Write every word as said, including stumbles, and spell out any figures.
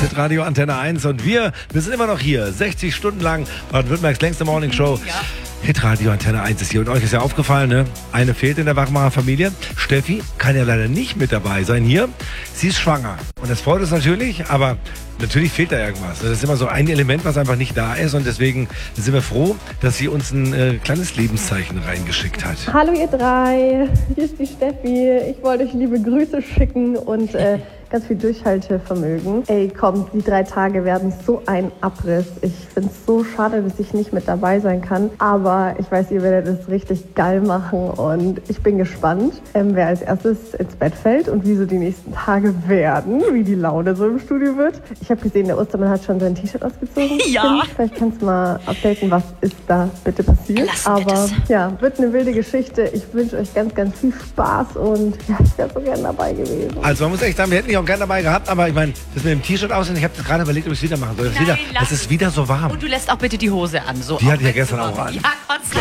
Hitradio Antenne eins und wir, wir sind immer noch hier, sechzig Stunden lang, Baden-Württembergs längste Morningshow. Ja. Hitradio Antenne eins ist hier und euch ist ja aufgefallen, ne? Eine fehlt in der Wachmacher-Familie. Steffi kann ja leider nicht mit dabei sein hier. Sie ist schwanger und das freut uns natürlich, aber natürlich fehlt da irgendwas. Das ist immer so ein Element, was einfach nicht da ist und deswegen sind wir froh, dass sie uns ein äh, kleines Lebenszeichen reingeschickt hat. Hallo ihr drei, hier ist die Steffi. Ich wollte euch liebe Grüße schicken und äh, ganz viel Durchhaltevermögen. Ey, komm, die drei Tage werden so ein Abriss. Ich finde es so schade, dass ich nicht mit dabei sein kann. Aber ich weiß, ihr werdet es richtig geil machen und ich bin gespannt, ähm, wer als erstes ins Bett fällt und wie so die nächsten Tage werden, wie die Laune so im Studio wird. Ich habe gesehen, der Ostermann hat schon sein T-Shirt ausgezogen. Ja. Stimmt. Vielleicht kannst du mal updaten, was ist da bitte passiert. Lassen wir Aber das. ja, wird eine wilde Geschichte. Ich wünsche euch ganz, ganz viel Spaß und ja, ich wäre so gerne dabei gewesen. Also man muss echt sagen, wir hätten dich auch gerne dabei gehabt, aber ich meine, das mit dem T-Shirt aussehen, ich habe gerade überlegt, ob ich es wieder machen soll. Das, Nein, wieder, lass das ist wieder so warm. Und du lässt auch bitte die Hose an. So Die auch hatte ich ja wenn's gestern so auch warm an. ist. Ja, Gott sei